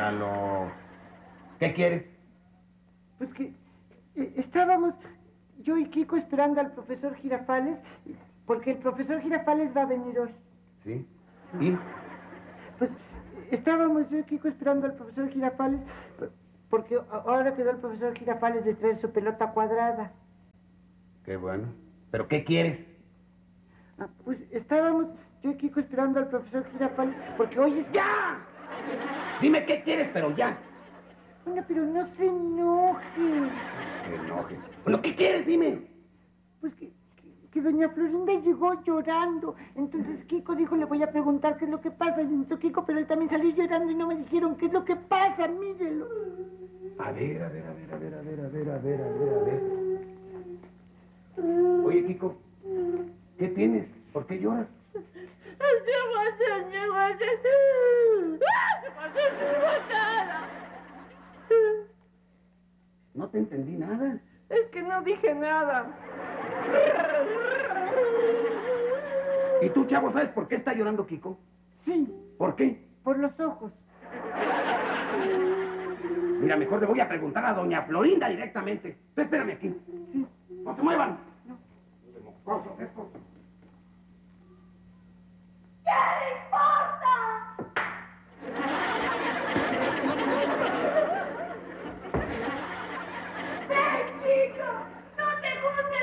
Míralo. ¿Qué quieres? Pues que estábamos yo y Kiko esperando al profesor Girafales, porque el profesor Girafales va a venir hoy. ¿Sí? ¿Y? Pues estábamos yo y Kiko esperando al profesor Girafales, porque ahora quedó el profesor Girafales de traer su pelota cuadrada. Qué bueno. ¿Pero qué quieres? Pues estábamos yo y Kiko esperando al profesor Girafales, porque hoy es... ¡Ya! Dime qué quieres, pero ya. Bueno, pero no se enoje. Se enoje. Bueno, ¿qué quieres? Dime. Pues que doña Florinda llegó llorando. Entonces Kiko dijo, le voy a preguntar qué es lo que pasa. Y entonces Kiko, pero él también salió llorando y no me dijeron qué es lo que pasa, mírelo. A ver. Oye, Kiko, ¿qué tienes? ¿Por qué lloras? No te entendí nada. Es que no dije nada. ¿Y tú, chavo, sabes por qué está llorando Kiko? Sí. ¿Por qué? Por los ojos. Mira, mejor le voy a preguntar a doña Florinda directamente. Tú espérame aquí. Sí. No se muevan. No. Mocosos estos.